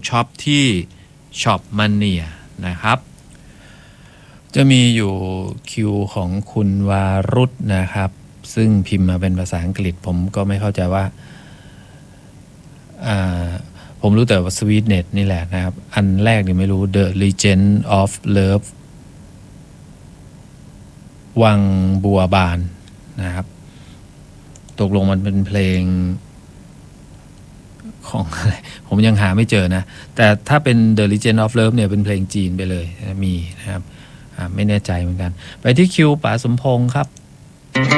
ช็อปที่ช็อปมันเนียนะครับจะมีอยู่คิวของคุณวารุธนะครับซึ่งพิมพ์มาเป็นภาษาอังกฤษผมก็ไม่เข้าใจว่าผมรู้แต่ว่า Sweetness นี่แหละนะครับอันแรกนี่ไม่รู้ The Legend of Love วังบัวบานนะครับตกลงมันเป็นเพลงของอะไรผมยังหาไม่เจอนะแต่ถ้าเป็น The Legend of Love เนี่ยเป็นเพลงจีนไปเลยมีนะครับไม่แน่ใจเหมือนกันไปที่คิวป๋าสมพงษ์ครับ